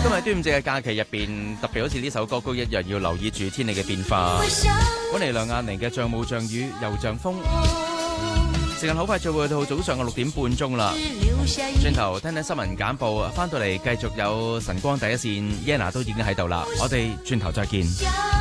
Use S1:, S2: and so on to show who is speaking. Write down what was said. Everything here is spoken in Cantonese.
S1: 今日端午節嘅假期入邊，特別好似呢首歌曲一樣，要留意住天氣嘅變化。本嚟兩眼嚟嘅像霧像雨又像風，時間好快就會到早上嘅6點半鐘啦。轉頭聽聽新聞簡報，翻到嚟繼續有晨光第一線 Yana 都已經喺度啦。我哋轉頭再見。